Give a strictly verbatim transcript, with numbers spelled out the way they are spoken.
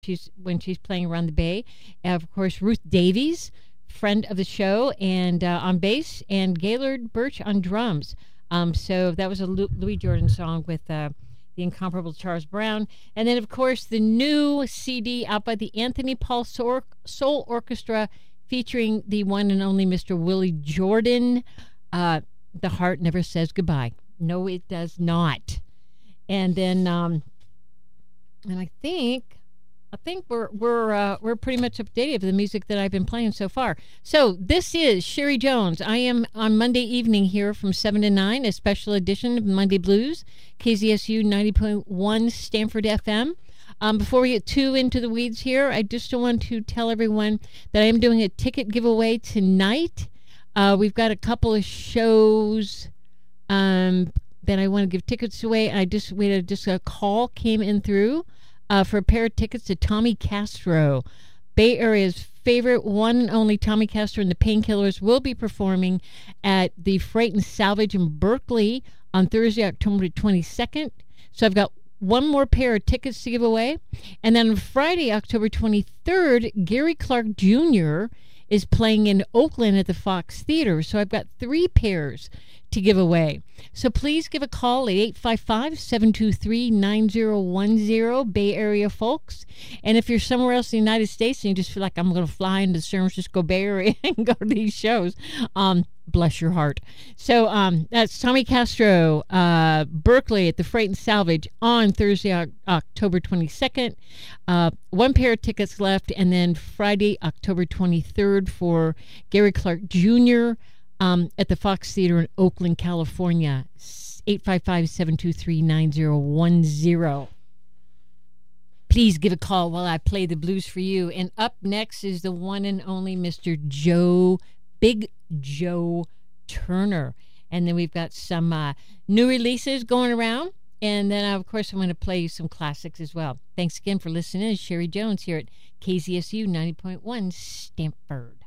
she's when she's playing around the Bay. And of course, Ruth Davies, friend of the show, and uh, on bass, and Gaylord Birch on drums. Um, so that was a Lu- Louis Jordan song with uh, the incomparable Charles Brown. And then, of course, the new C D out by the Anthony Paul Soul, Soul Orchestra featuring the one and only Mister Willie Jordan. Uh, The Heart Never Says Goodbye. No, it does not. And then, um, and I think... I think we're we're uh, we're pretty much up to date of the music that I've been playing so far. So this is Sherry Jones. I am on Monday evening here from seven to nine, a special edition of Monday Blues, K Z S U ninety point one Stanford F M. Um, before we get too into the weeds here, I just want to tell everyone that I am doing a ticket giveaway tonight. Uh, we've got a couple of shows um, that I want to give tickets away. I just waited, just a call came in through. Uh, for a pair of tickets to Tommy Castro. Bay Area's favorite one and only Tommy Castro and the Painkillers will be performing at the Freight and Salvage in Berkeley on Thursday, October twenty-second. So I've got one more pair of tickets to give away. And then on Friday, October twenty-third, Gary Clark Junior is playing in Oakland at the Fox Theater. So I've got three pairs to give away. So please give a call at eight five five, seven two three, nine zero one zero, Bay Area folks. And if you're somewhere else in the United States and you just feel like I'm going to fly into San Francisco Bay Area and go to these shows, um, bless your heart. So um, that's Tommy Castro, uh, Berkeley at the Freight and Salvage on Thursday, o- October twenty-second. Uh, one pair of tickets left. And then Friday, October twenty-third for Gary Clark Junior Um, at the Fox Theater in Oakland, California, eight five five, seven two three, nine zero one zero. Please give a call while I play the blues for you. And up next is the one and only Mister Joe, Big Joe Turner. And then we've got some uh, new releases going around. And then, of course, I'm going to play you some classics as well. Thanks again for listening. It's Sherry Jones here at K Z S U ninety point one Stanford.